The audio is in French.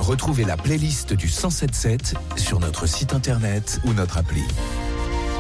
Retrouvez la playlist du 107.7 sur notre site internet ou notre appli.